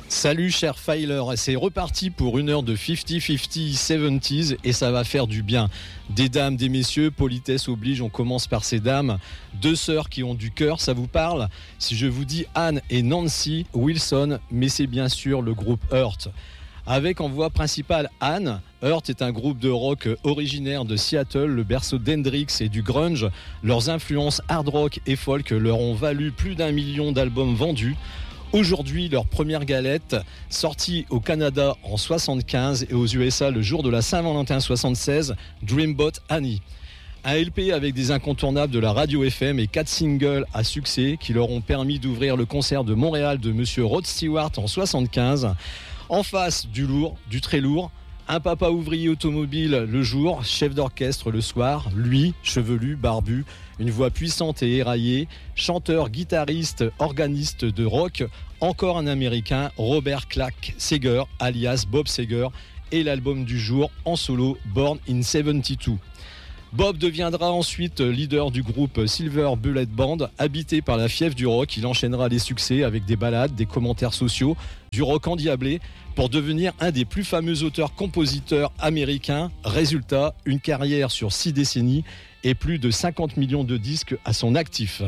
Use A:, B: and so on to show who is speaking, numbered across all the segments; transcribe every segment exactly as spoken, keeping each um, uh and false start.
A: Salut cher Filer, c'est reparti pour une heure de cinquante cinquante soixante-dix et ça va faire du bien. Des dames, des messieurs, politesse oblige, on commence par ces dames. Deux sœurs qui ont du cœur, ça vous parle ? Si je vous dis Anne et Nancy Wilson, mais c'est bien sûr le groupe Hurt. Avec en voix principale Anne, Hurt est un groupe de rock originaire de Seattle, le berceau d'Hendrix et du grunge. Leurs influences hard rock et folk leur ont valu plus d'un million d'albums vendus. Aujourd'hui, leur première galette, sortie au Canada en soixante-quinze et aux U S A le jour de la Saint-Valentin soixante-seize, Dreambot Annie. Un L P avec des incontournables de la radio F M et quatre singles à succès qui leur ont permis d'ouvrir le concert de Montréal de Monsieur Rod Stewart en soixante-quinze. En face, du lourd, du très lourd. Un papa ouvrier automobile le jour, chef d'orchestre le soir, lui, chevelu, barbu, une voix puissante et éraillée, chanteur, guitariste, organiste de rock, encore un Américain, Robert Clark Seger, alias Bob Seger, et l'album du jour en solo, Born in soixante-douze. Bob deviendra ensuite leader du groupe Silver Bullet Band. Habité par la fièvre du rock, il enchaînera les succès avec des ballades, des commentaires sociaux, du rock endiablé pour devenir un des plus fameux auteurs-compositeurs américains. Résultat, une carrière sur six décennies et plus de cinquante millions de disques à son actif.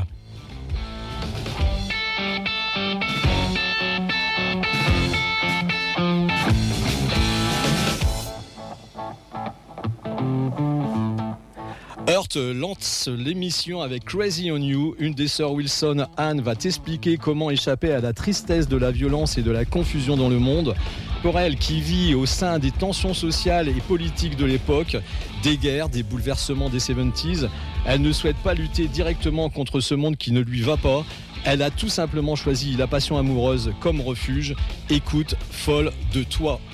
A: Hurt lance l'émission avec Crazy on You. Une des sœurs Wilson, Anne, va t'expliquer comment échapper à la tristesse de la violence et de la confusion dans le monde. Pour elle, qui vit au sein des tensions sociales et politiques de l'époque, des guerres, des bouleversements des soixante-dix, elle ne souhaite pas lutter directement contre ce monde qui ne lui va pas. Elle a tout simplement choisi la passion amoureuse comme refuge. Écoute, folle de toi.